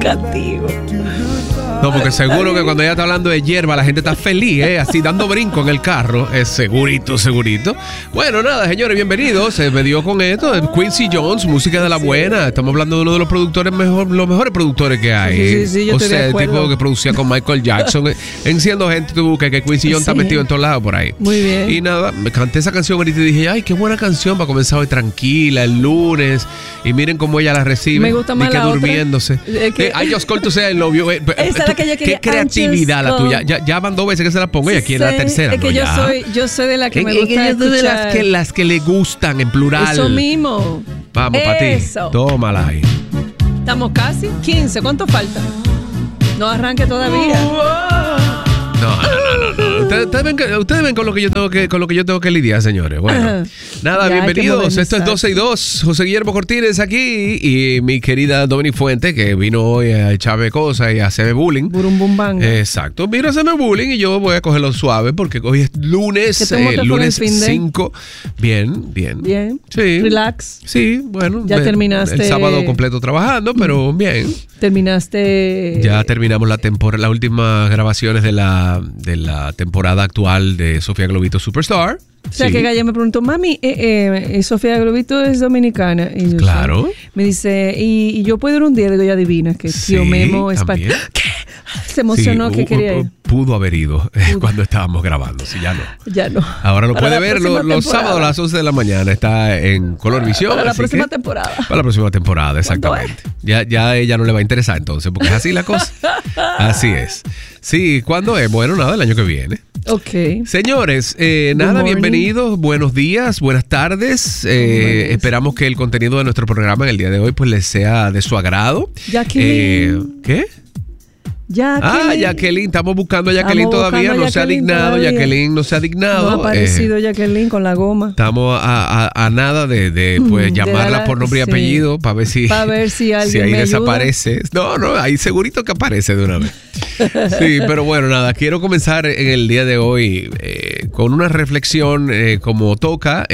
Castigo. No, porque seguro que cuando ella está hablando de hierba, la gente está feliz, así dando brinco en el carro. Es segurito, segurito. Bueno, nada, señores, bienvenidos. Se me dio con esto. Quincy Jones, música de la buena. Estamos hablando de uno de los productores, los mejores productores que hay. Sí, yo estoy de acuerdo. El tipo que producía con Michael Jackson. Siendo gente, tú buscas que Quincy Jones está metido en todos lados por ahí. Muy bien. Y nada, me canté esa canción ahorita y dije, ay, qué buena canción para comenzar hoy tranquila, el lunes. Y miren cómo ella la recibe. Me gusta más que la durmiéndose. otra. I just called to say I love you. Qué creatividad la tuya. Ya van 2 veces que se la pongo y aquí es la tercera. Es que yo soy de la que me gusta yo soy de las que le gustan en plural. Eso mismo. Vamos, para ti. Tómala ahí. Estamos casi 15. ¿Cuánto falta? No arranque todavía. No. Ustedes ven con lo que yo tengo que lidiar, señores. Bueno, nada, bienvenidos. Esto es 12 y 2. José Guillermo Cortines aquí y mi querida Dominic Fuente, que vino hoy a echarme cosas y a hacerme bullying. Burumbumbango. Exacto. Vino a hacerme bullying y yo voy a cogerlo suave porque hoy es lunes, lunes 5. Bien. Sí. Relax. Sí, bueno. Ya terminaste. El sábado completo trabajando, pero bien. Terminaste. Ya terminamos las últimas grabaciones de la temporada actual de Sofía Globito Superstar. O sea, que Gaya me preguntó, mami, Sofía Globito es dominicana. Y yo, claro. Me dice, ¿y yo puedo ir un día? Digo, ya adivina, que tío Memo es para... ¿Qué? Se emocionó, que quería ir. Pudo haber ido cuando estábamos grabando, sí, ya no. Ya no. Ahora lo puede ver los sábados a las 11 de la mañana. Está en Color Visión. Para la próxima temporada. Para la próxima temporada, exactamente. Ya a ella no le va a interesar entonces, porque es así la cosa. Así es. Sí, ¿cuándo es? Bueno, nada, el año que viene. Ok. Señores, nada, bienvenidos, buenos días, buenas tardes. Esperamos que el contenido de nuestro programa en el día de hoy pues les sea de su agrado. Jacqueline. ¿Qué? Jacqueline, estamos buscando a Jacqueline todavía, no se ha dignado. Jacqueline no se ha dignado. No ha aparecido Jacqueline con la goma. Estamos a nada de llamarla por nombre y apellido para ver si alguien ahí desaparece. No, ahí segurito que aparece de una vez. Sí, pero bueno, nada, quiero comenzar en el día de hoy con una reflexión como toca,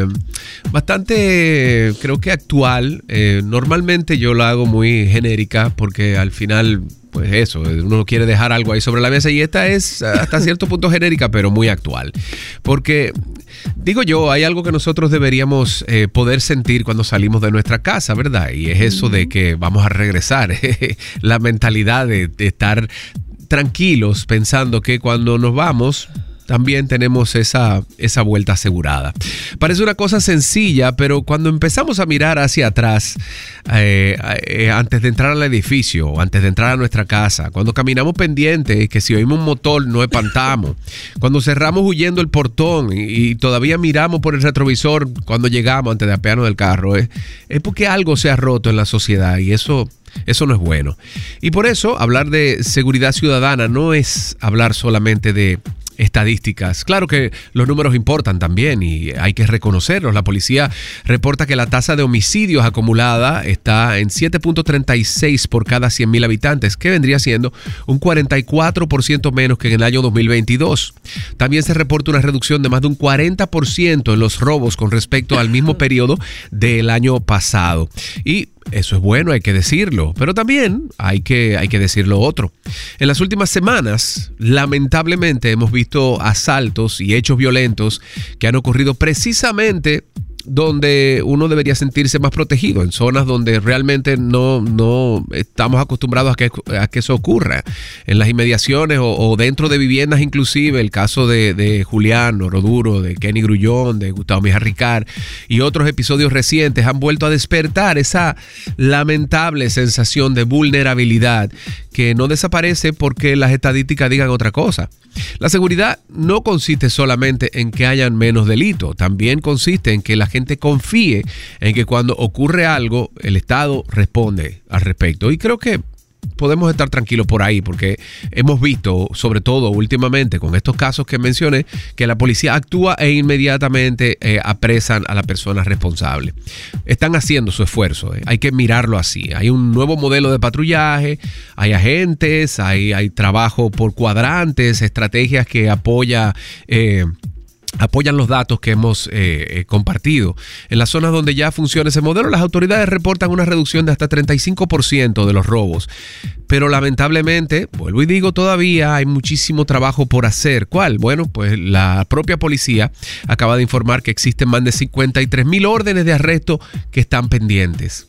bastante creo que actual. Normalmente yo la hago muy genérica porque al final... Pues eso, uno quiere dejar algo ahí sobre la mesa y esta es hasta cierto punto genérica, pero muy actual. Porque, digo yo, hay algo que nosotros deberíamos poder sentir cuando salimos de nuestra casa, ¿verdad? Y es eso de que vamos a regresar, la mentalidad de estar tranquilos pensando que cuando nos vamos... También tenemos esa vuelta asegurada. Parece una cosa sencilla, pero cuando empezamos a mirar hacia atrás, antes de entrar al edificio, antes de entrar a nuestra casa, cuando caminamos pendientes, que si oímos un motor no espantamos, cuando cerramos huyendo el portón y todavía miramos por el retrovisor cuando llegamos antes de apearnos del carro, es porque algo se ha roto en la sociedad y eso no es bueno. Y por eso hablar de seguridad ciudadana no es hablar solamente de estadísticas. Claro que los números importan también y hay que reconocerlos. La policía reporta que la tasa de homicidios acumulada está en 7.36 por cada 100,000 habitantes, que vendría siendo un 44% menos que en el año 2022. También se reporta una reducción de más de un 40% en los robos con respecto al mismo periodo del año pasado. Y eso es bueno, hay que decirlo, pero también hay que decir lo otro. En las últimas semanas, lamentablemente, hemos visto asaltos y hechos violentos que han ocurrido precisamente donde uno debería sentirse más protegido, en zonas donde realmente no estamos acostumbrados a que eso ocurra, en las inmediaciones o dentro de viviendas inclusive. El caso de Julián Oroduro, de Kenny Grullón, de Gustavo Mija Ricard y otros episodios recientes han vuelto a despertar esa lamentable sensación de vulnerabilidad que no desaparece porque las estadísticas digan otra cosa. La seguridad no consiste solamente en que hayan menos delitos, también consiste en que la gente confíe en que cuando ocurre algo, el Estado responde al respecto. Y creo que podemos estar tranquilos por ahí porque hemos visto, sobre todo últimamente con estos casos que mencioné, que la policía actúa e inmediatamente apresan a la persona responsable. Están haciendo su esfuerzo, hay que mirarlo así. Hay un nuevo modelo de patrullaje, hay agentes, hay trabajo por cuadrantes, estrategias que apoya apoyan los datos que hemos compartido. En las zonas donde ya funciona ese modelo, las autoridades reportan una reducción de hasta 35% de los robos. Pero lamentablemente, vuelvo y digo, todavía hay muchísimo trabajo por hacer. ¿Cuál? Bueno, pues la propia policía acaba de informar que existen más de 53,000 órdenes de arresto que están pendientes.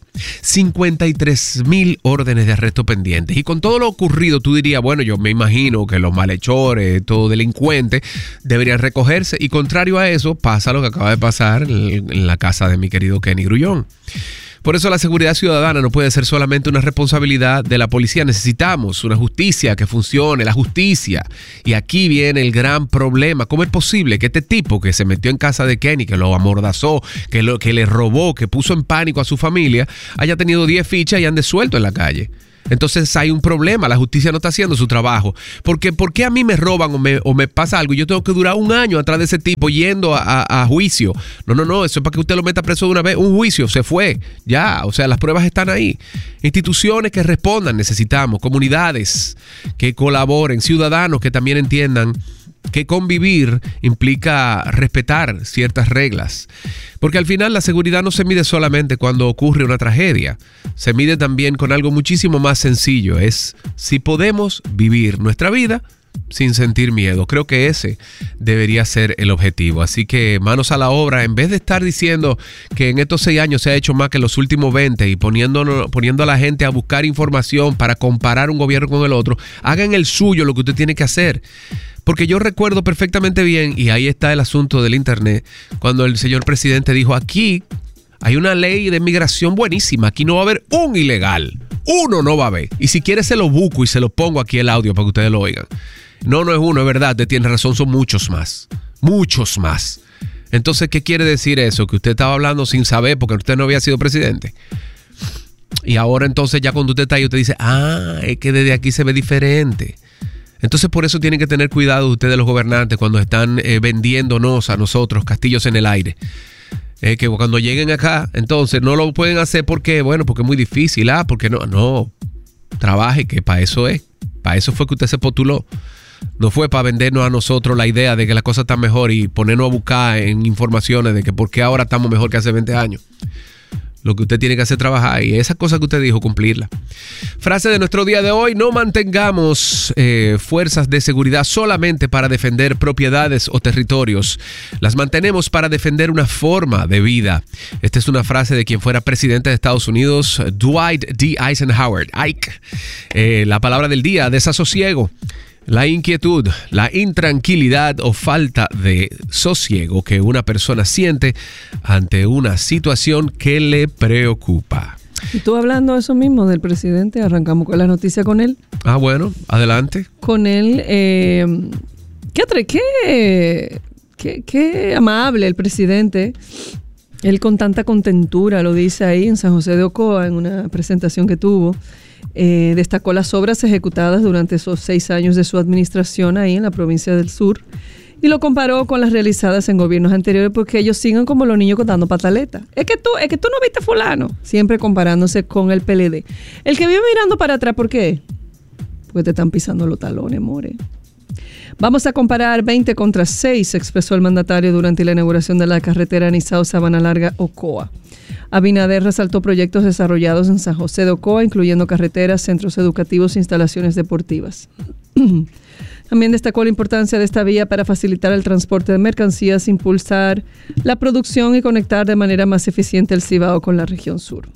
53,000 órdenes de arresto pendientes. Y con todo lo ocurrido, tú dirías, bueno, yo me imagino que los malhechores, todo delincuente, deberían recogerse. Y contrario a eso, pasa lo que acaba de pasar en la casa de mi querido Kenny Grullón. Por eso la seguridad ciudadana no puede ser solamente una responsabilidad de la policía. Necesitamos una justicia que funcione, la justicia. Y aquí viene el gran problema. ¿Cómo es posible que este tipo que se metió en casa de Kenny, que lo amordazó, que le robó, que puso en pánico a su familia, haya tenido 10 fichas y ande suelto en la calle? Entonces hay un problema, la justicia no está haciendo su trabajo. Porque ¿por qué a mí me roban o me pasa algo y yo tengo que durar un año atrás de ese tipo yendo a juicio? No, eso es para que usted lo meta preso de una vez. Un juicio, se fue, ya, o sea, las pruebas están ahí. Instituciones que respondan, necesitamos, comunidades que colaboren, ciudadanos que también entiendan que convivir implica respetar ciertas reglas. Porque al final la seguridad no se mide solamente cuando ocurre una tragedia. Se mide también con algo muchísimo más sencillo. Es si podemos vivir nuestra vida sin sentir miedo. Creo que ese debería ser el objetivo. Así que manos a la obra. En vez de estar diciendo que en estos 6 años se ha hecho más que en los últimos 20 y poniendo a la gente a buscar información para comparar un gobierno con el otro, hagan el suyo lo que usted tiene que hacer. Porque yo recuerdo perfectamente bien, y ahí está el asunto del internet, cuando el señor presidente dijo, aquí hay una ley de migración buenísima, aquí no va a haber un ilegal, uno no va a haber. Y si quiere se lo busco y se lo pongo aquí el audio para que ustedes lo oigan. No es uno, es verdad, usted tiene razón, son muchos más. Entonces, ¿qué quiere decir eso? Que usted estaba hablando sin saber porque usted no había sido presidente. Y ahora entonces ya cuando usted está ahí, usted dice, es que desde aquí se ve diferente. Entonces por eso tienen que tener cuidado ustedes los gobernantes cuando están vendiéndonos a nosotros castillos en el aire. Que cuando lleguen acá, entonces no lo pueden hacer porque, porque es muy difícil. Porque no, trabaje, que para eso es. Para eso fue que usted se postuló. No fue para vendernos a nosotros la idea de que la cosa está mejor y ponernos a buscar en informaciones de que por qué ahora estamos mejor que hace 20 años. Lo que usted tiene que hacer es trabajar y esa cosa que usted dijo, cumplirla. Frase de nuestro día de hoy: no mantengamos fuerzas de seguridad solamente para defender propiedades o territorios. Las mantenemos para defender una forma de vida. Esta es una frase de quien fuera presidente de Estados Unidos, Dwight D. Eisenhower. Ike. La palabra del día: desasosiego. La inquietud, la intranquilidad o falta de sosiego que una persona siente ante una situación que le preocupa. Y tú hablando de eso mismo del presidente, arrancamos con la noticia con él. Bueno, adelante. Con él, qué amable el presidente. Él con tanta contentura lo dice ahí en San José de Ocoa en una presentación que tuvo. Destacó las obras ejecutadas durante esos 6 años de su administración ahí en la provincia del sur y lo comparó con las realizadas en gobiernos anteriores porque ellos siguen como los niños contando pataletas. Es que tú no viste fulano, siempre comparándose con el PLD. El que vive mirando para atrás, ¿por qué? Porque te están pisando los talones, more. Vamos a comparar 20 contra 6, expresó el mandatario durante la inauguración de la carretera Nizao-Sabana Larga-Ocoa. Abinader resaltó proyectos desarrollados en San José de Ocoa, incluyendo carreteras, centros educativos e instalaciones deportivas. También destacó la importancia de esta vía para facilitar el transporte de mercancías, impulsar la producción y conectar de manera más eficiente el Cibao con la región sur.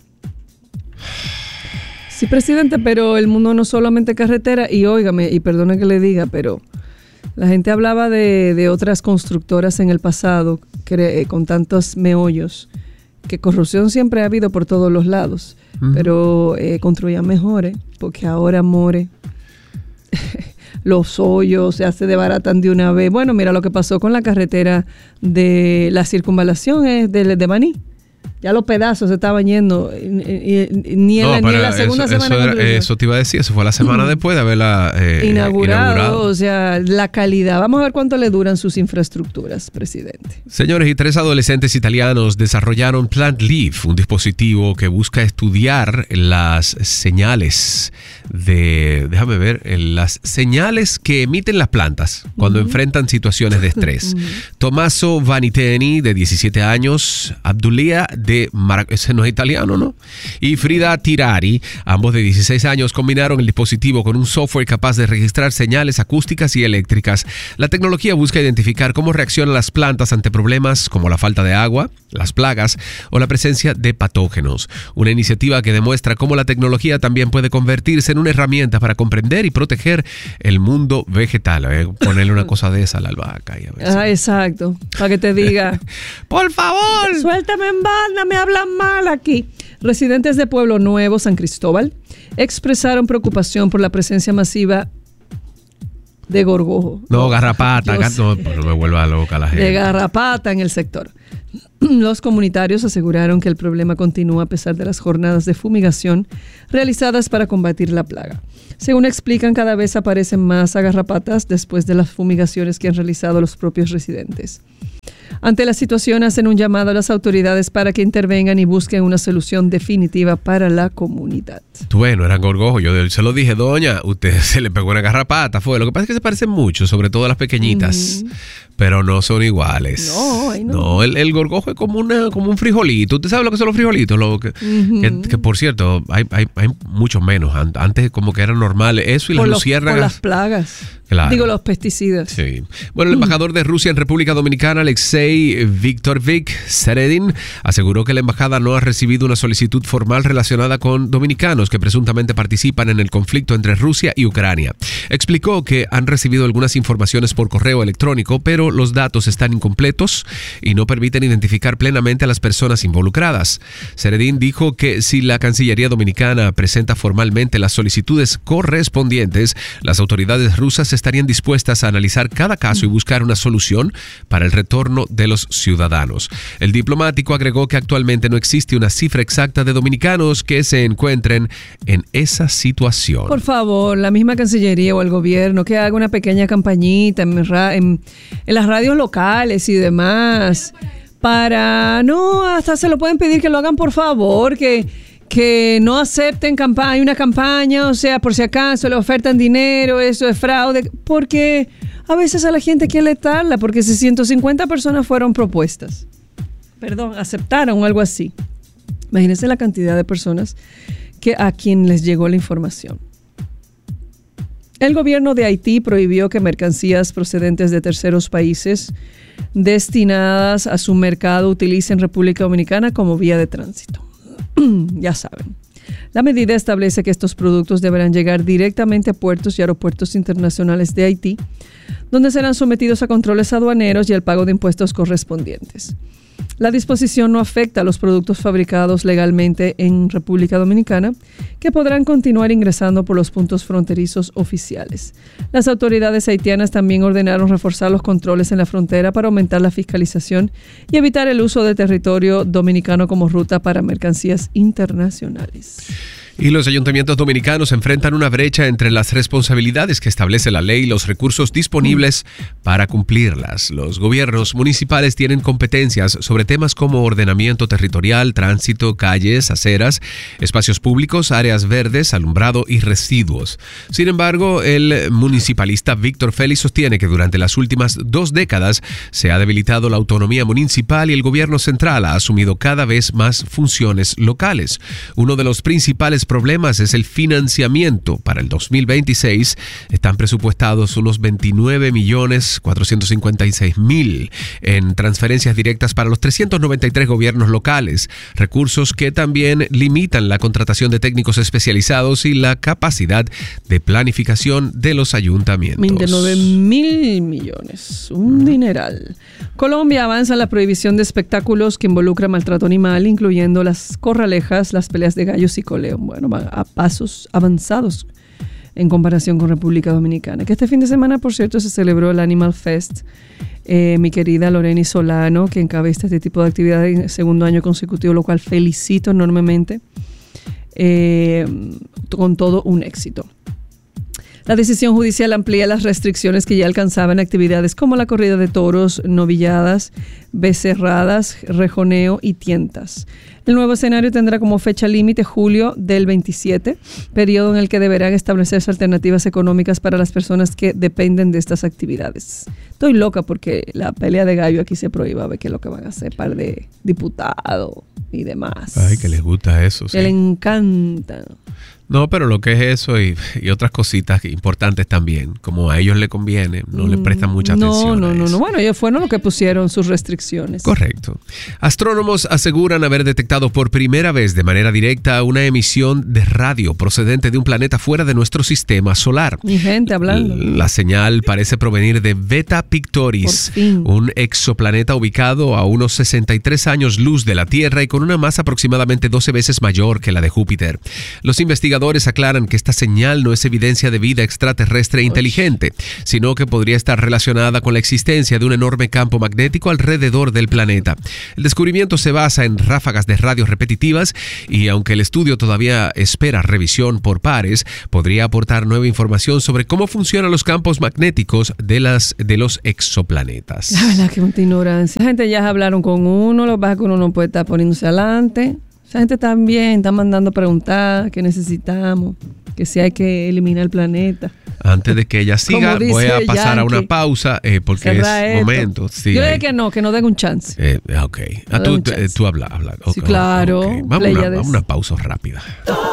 Sí, presidente, pero el mundo no solamente carretera, y óigame, y perdone que le diga, pero la gente hablaba de otras constructoras en el pasado con tantos meollos, que corrupción siempre ha habido por todos los lados, pero construían mejores, porque ahora, more, los hoyos se desbaratan de una vez. Bueno, mira lo que pasó con la carretera de la circunvalación de Baní. Ya los pedazos se estaban yendo. Ni en la segunda semana. Eso te iba a decir. Eso fue la semana después de haberla inaugurado. O sea, la calidad. Vamos a ver cuánto le duran sus infraestructuras, presidente. Señores, y 3 adolescentes italianos desarrollaron Plant Leaf, un dispositivo que busca estudiar las señales las señales que emiten las plantas cuando enfrentan situaciones de estrés. Tommaso Vaniteni, de 17 años, Abdulia ese no es italiano, ¿no? Y Frida Tirari, ambos de 16 años, combinaron el dispositivo con un software capaz de registrar señales acústicas y eléctricas. La tecnología busca identificar cómo reaccionan las plantas ante problemas como la falta de agua, las plagas o la presencia de patógenos. Una iniciativa que demuestra cómo la tecnología también puede convertirse en una herramienta para comprender y proteger el mundo vegetal. Ponerle una cosa de esa a la albahaca. Exacto. Para que te diga, por favor, suéltame en banda, me hablan mal aquí. Residentes de Pueblo Nuevo, San Cristóbal, expresaron preocupación por la presencia masiva de gorgojo. No, garrapata. No me vuelva loca la gente. De garrapata en el sector. Los comunitarios aseguraron que el problema continúa a pesar de las jornadas de fumigación realizadas para combatir la plaga. Según explican, cada vez aparecen más garrapatas después de las fumigaciones que han realizado los propios residentes. Ante la situación, hacen un llamado a las autoridades para que intervengan y busquen una solución definitiva para la comunidad. Bueno, eran gorgojos. Yo se lo dije, doña, usted se le pegó una garrapata. Lo que pasa es que se parecen mucho, sobre todo las pequeñitas, pero no son iguales. No, el gorgojo es como un frijolito. ¿Usted sabe lo que son los frijolitos? Que por cierto, hay mucho menos. Antes como que eran normales. Eso y las luciérnagas. Por las plagas. Claro. Digo, los pesticidas. Sí. Bueno, el embajador de Rusia en República Dominicana, Alexei Viktorovich Seredin, aseguró que la embajada no ha recibido una solicitud formal relacionada con dominicanos que presuntamente participan en el conflicto entre Rusia y Ucrania. Explicó que han recibido algunas informaciones por correo electrónico, pero los datos están incompletos y no permiten identificar plenamente a las personas involucradas. Seredin dijo que si la Cancillería Dominicana presenta formalmente las solicitudes correspondientes, las autoridades rusas estarían dispuestas a analizar cada caso y buscar una solución para el retorno de los ciudadanos. El diplomático agregó que actualmente no existe una cifra exacta de dominicanos que se encuentren en esa situación. Por favor, la misma Cancillería o el gobierno que haga una pequeña campañita en las radios locales y demás hasta se lo pueden pedir que lo hagan, por favor, que no acepten una campaña, o sea, por si acaso le ofertan dinero, eso es fraude, porque a veces a la gente hay que alertarla, porque si 150 personas fueron aceptaron o algo así. Imagínense la cantidad de personas a quien les llegó la información. El gobierno de Haití prohibió que mercancías procedentes de terceros países destinadas a su mercado utilicen República Dominicana como vía de tránsito. Ya saben. La medida establece que estos productos deberán llegar directamente a puertos y aeropuertos internacionales de Haití, donde serán sometidos a controles aduaneros y al pago de impuestos correspondientes. La disposición no afecta a los productos fabricados legalmente en República Dominicana, que podrán continuar ingresando por los puntos fronterizos oficiales. Las autoridades haitianas también ordenaron reforzar los controles en la frontera para aumentar la fiscalización y evitar el uso de territorio dominicano como ruta para mercancías internacionales. Y los ayuntamientos dominicanos enfrentan una brecha entre las responsabilidades que establece la ley y los recursos disponibles para cumplirlas. Los gobiernos municipales tienen competencias sobre temas como ordenamiento territorial, tránsito, calles, aceras, espacios públicos, áreas verdes, alumbrado y residuos. Sin embargo, el municipalista Víctor Félix sostiene que durante las últimas 2 décadas se ha debilitado la autonomía municipal y el gobierno central ha asumido cada vez más funciones locales. Uno de los principales problemas es el financiamiento. Para el 2026 están presupuestados unos 29.456.000 en transferencias directas para los 393 gobiernos locales, recursos que también limitan la contratación de técnicos especializados y la capacidad de planificación de los ayuntamientos. 29.000 millones, un dineral. Colombia avanza en la prohibición de espectáculos que involucran maltrato animal, incluyendo las corralejas, las peleas de gallos y coleo. Bueno, van a pasos avanzados en comparación con República Dominicana. Que este fin de semana, por cierto, se celebró el Animal Fest. Mi querida Loreni Solano, que encabeza este tipo de actividades en el segundo año consecutivo, lo cual felicito enormemente, con todo un éxito. La decisión judicial amplía las restricciones que ya alcanzaban actividades como la corrida de toros, novilladas, becerradas, rejoneo y tientas. El nuevo escenario tendrá como fecha límite julio del 27, periodo en el que deberán establecerse alternativas económicas para las personas que dependen de estas actividades. Estoy loca porque la pelea de gallo aquí se prohíba, a ver qué es lo que van a hacer, par de diputados y demás. Ay, que les gusta eso. Que les encanta. No, pero lo que es eso y otras cositas importantes también, como a ellos les conviene, no le prestan mucha atención a eso. No. Bueno, ellos fueron los que pusieron sus restricciones. Correcto. Astrónomos aseguran haber detectado por primera vez de manera directa una emisión de radio procedente de un planeta fuera de nuestro sistema solar. Mi gente hablando. La señal parece provenir de Beta Pictoris, un exoplaneta ubicado a unos 63 años luz de la Tierra y con una masa aproximadamente 12 veces mayor que la de Júpiter. Los investigadores aclaran que esta señal no es evidencia de vida extraterrestre inteligente, sino que podría estar relacionada con la existencia de un enorme campo magnético alrededor del planeta. El descubrimiento se basa en ráfagas de radio repetitivas y aunque el estudio todavía espera revisión por pares, podría aportar nueva información sobre cómo funcionan los campos magnéticos de los exoplanetas. La verdad que mucha ignorancia. La gente ya hablaron con uno, lo que pasa es que uno no puede estar poniéndose adelante. Esa gente también está mandando a preguntar qué necesitamos, que si hay que eliminar el planeta. Antes de que ella siga, voy a pasar a una pausa porque es momento. Sí, yo le digo que no den un chance. Ok. Tú habla. Okay. Sí, claro. Okay. Vamos a una pausa rápida.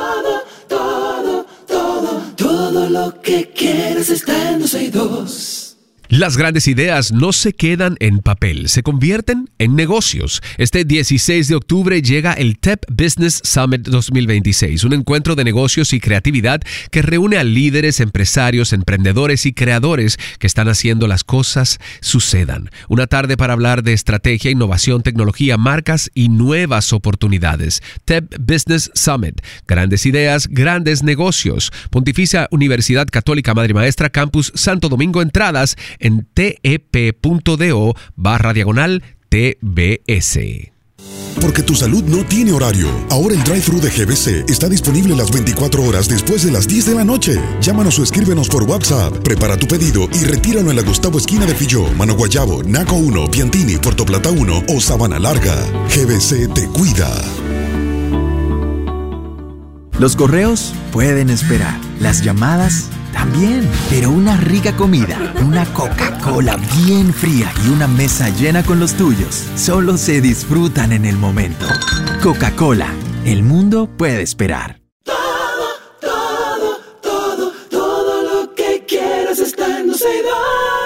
Todo lo que quieres está en 262. Las grandes ideas no se quedan en papel, se convierten en negocios. Este 16 de octubre llega el TEP Business Summit 2026, un encuentro de negocios y creatividad que reúne a líderes, empresarios, emprendedores y creadores que están haciendo las cosas sucedan. Una tarde para hablar de estrategia, innovación, tecnología, marcas y nuevas oportunidades. TEP Business Summit, grandes ideas, grandes negocios. Pontificia Universidad Católica Madre Maestra, Campus Santo Domingo, entradas en tep.do/TBS. Porque tu salud no tiene horario. Ahora el drive-thru de GBC está disponible las 24 horas después de las 10 de la noche. Llámanos o escríbenos por WhatsApp. Prepara tu pedido y retíralo en la Gustavo esquina de Filló, Mano Guayabo, Naco 1, Piantini, Puerto Plata 1 o Sabana Larga. GBC te cuida. Los correos pueden esperar, las llamadas también, pero una rica comida, una Coca-Cola bien fría y una mesa llena con los tuyos solo se disfrutan en el momento. Coca-Cola, el mundo puede esperar. Todo lo que quieras está en 262.